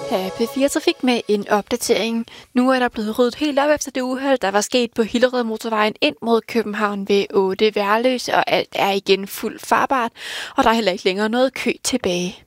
Her er P4 Trafik med en opdatering. Nu er der blevet ryddet helt op efter det uheld, der var sket på Hillerød Motorvejen ind mod København ved 8 Værløse, og alt er igen fuldt farbart, og der er heller ikke længere noget kø tilbage.